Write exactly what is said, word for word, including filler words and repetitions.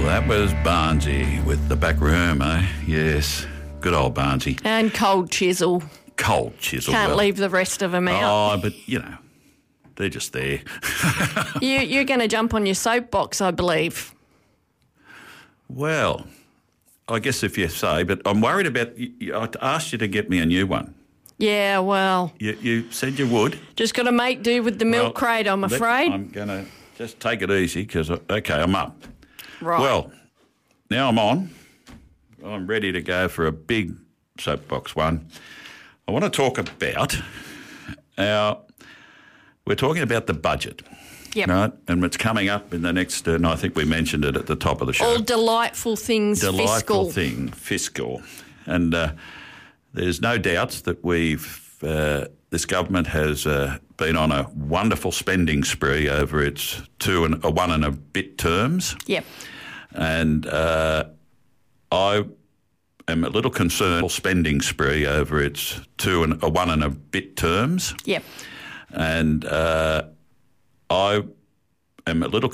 That was Barnsey with The Back Room, eh? Yes, good old Barnsey. And Cold Chisel. Cold Chisel. Can't well. leave the rest of them out. Oh, but, you know, they're just there. you, you're going to jump on your soapbox, I believe. Well, I guess if you say, but I'm worried about, I asked you to get me a new one. Yeah, well. You, you said you would. Just got to make do with the milk Well, crate, I'm let- afraid. I'm going to just take it easy because, okay, I'm up. Right. Well, now I'm on. I'm ready to go for a big soapbox one. I want to talk about our, we're talking about the budget. Yep. Right? And it's coming up in the next, and I think we mentioned it at the top of the show. All delightful things Delightful fiscal. thing, fiscal. And uh, there's no doubts that we've, uh, this government has uh, been on a wonderful spending spree over its two and a one and a bit terms. Yep. And uh, I am a little concerned spending spree over its two and a one and a bit terms. Yep. And uh, I am a little